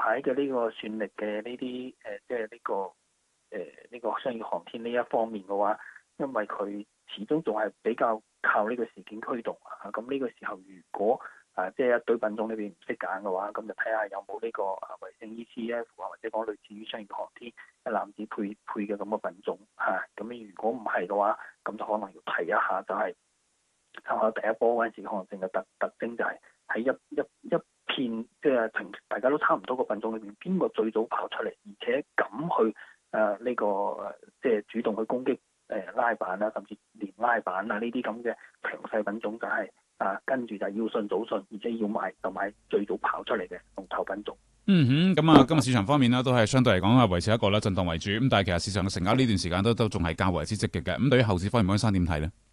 排嘅呢個算力嘅呢啲即係呢個商業航天呢一方面嘅話，因為佢始終仲係比較靠呢個事件驅動啊。咁呢個時候如果即係一堆品種裏邊唔識揀嘅話，咁就睇下有冇呢個衛星 ECF 或者講類似於商業航天一籃子配嘅咁嘅品種嚇。咁如果唔係嘅話，咁就可能要提一下，就係參考第一波嗰陣時航程嘅特徵，就係喺一片即係大家都差唔多個品種裏邊，邊個最早跑出嚟，而且敢去呢個即係主動去攻擊拉板啦，甚至連拉板啊呢啲咁嘅強勢品種，就係跟住就要信早信，而且要買就買最早跑出嚟嘅龍頭品種。 咁今日市場方面呢，都係相對嚟講維持一個啦震盪為主。咁但係其實市場嘅成交呢段時間都仲係較為之積極嘅。咁對於後市方面，本身點睇呢？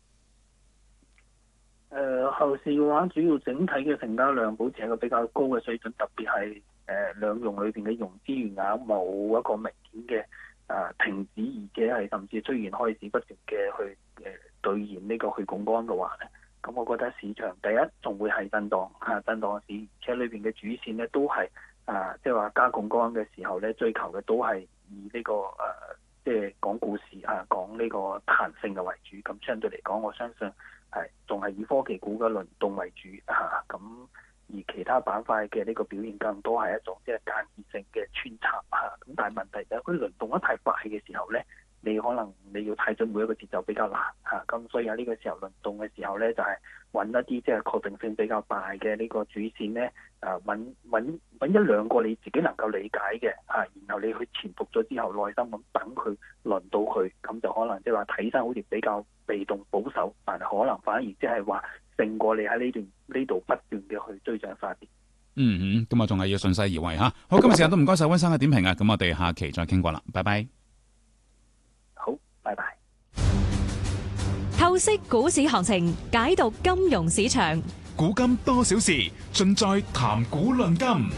後市嘅話，主要整體嘅成交量保持一個比較高嘅水準，特別係兩融裏邊嘅融資餘額冇一個明顯嘅停止，而且係甚至出現開始不斷嘅去兌現呢個去槓桿嘅話咧，咁我覺得市場第一仲會係震盪嘅市，而且裏邊嘅主線咧都係即係話加槓桿嘅時候咧，追求嘅都係以呢個即係講故事講呢個彈性嘅為主。咁相對嚟講，我相信仲係以科技股嘅輪動為主咁而其他板塊嘅呢個表現更多係一種即係間歇性嘅穿插咁但係問題就係佢輪動得太快嘅時候咧，你可能你要睇準每一個節奏比較難咁所以喺呢個時候輪動嘅時候咧，就係揾一啲即係確定性比較大嘅呢個主線咧，揾一兩個你自己能夠理解嘅然後你去潛伏咗之後，耐心咁等佢輪到佢，咁就可能即係話睇起身好似比較被動保守，但係可能反而即係話勝過你喺呢度不斷嘅去追漲殺跌。 咁仲係要順勢而為吓。好，今日時間都唔該晒溫生嘅點評啊，咁我哋下期再傾過啦，拜拜。 好，拜拜。 透析股市行情，解讀金融市場， 古今多少事，盡在談股論金。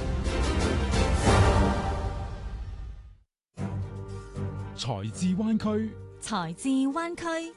財智灣區， 財智灣區。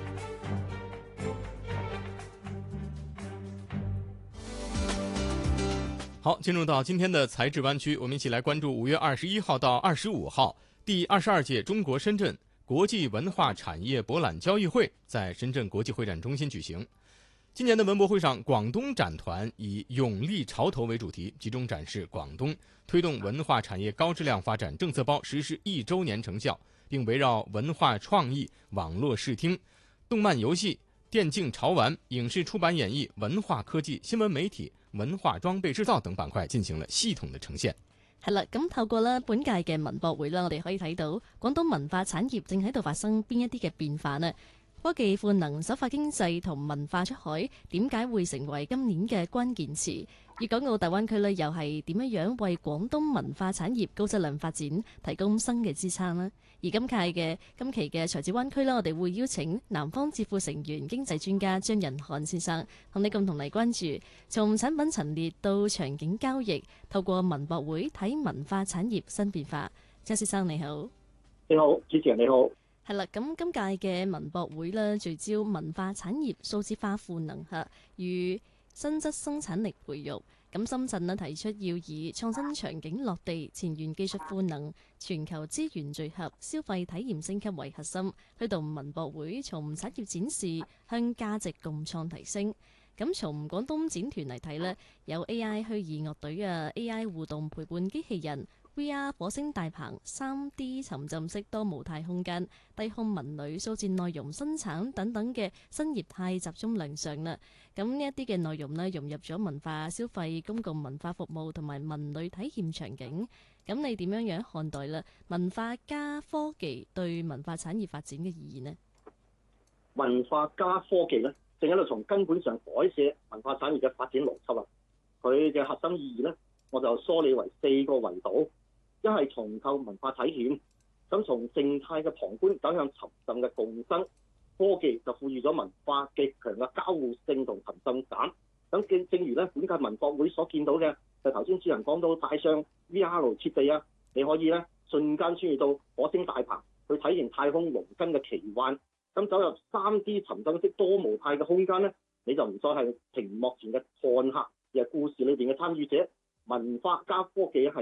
好，进入到今天的财智湾区，我们一起来关注5月21号到25号第22届中国深圳国际文化产业博览交易会在深圳国际会展中心举行。今年的文博会上，广东展团以勇立潮头为主题，集中展示广东推动文化产业高质量发展政策包实施1周年成效，并围绕文化创意、网络视听、动漫游戏、电竞潮玩、影視出版演藝、文化科技、新聞媒體、文化裝備製造等板塊進行了系統的呈現。 係啦，咁透過咧本屆嘅文博會啦，我哋可以睇到廣東文化產業正喺度發生邊一啲嘅變化呢？科技賦能、首發經濟同文化出海，點解會成為今年嘅關鍵詞？粵港澳大灣區呢，又係點樣為廣東文化產業高質量發展提供新嘅支撐呢？而今期嘅財智灣區呢，我哋會邀請南方智庫成員經濟專家張仁漢先生，同你共同嚟關注從產品陳列到場景交易，透過文博會睇文化產業新變化。張先生你好。 你好，主持人你好。 係啦，咁今屆嘅文博會呢，聚焦文化產業數字化賦能與新質生產力培育。咁深圳呢提出要以創新場景落地、前沿技術賦能、全球資源聚合、消費體驗升級為核心，推動文博會從產業展示向價值共創提升。咁從廣東展團嚟睇呢，有 AI 虛擬樂隊AI 互動陪伴機器人、VR 火星大棚、3D 沉浸式多模態空間、低空文旅、數字內容生產等等嘅新業態集中亮相啦。咁呢一啲嘅內容呢，融入咗文化消費、公共文化服務同埋文旅體驗場景。咁你點樣看待呢？文化加科技對文化產業發展嘅意義呢？ 文化加科技呢，正喺度從根本上改寫文化產業嘅發展邏輯啊！佢嘅核心意義呢，我就梳理為4個維度。一係重構文化體驗，咁從靜態嘅旁觀走向沉浸嘅共生，科技就賦予咗文化極強嘅交互性同沉浸感。咁正如咧本屆文博會所見到嘅，就頭先主持人講到帶上 VR 設備啊，你可以咧瞬間穿越到火星大棚去體驗太空農耕嘅奇幻。咁走入 3D 沉浸式多模態嘅空間咧，你就唔再係屏幕前嘅看客，而係故事裏邊嘅參與者。文化加科技係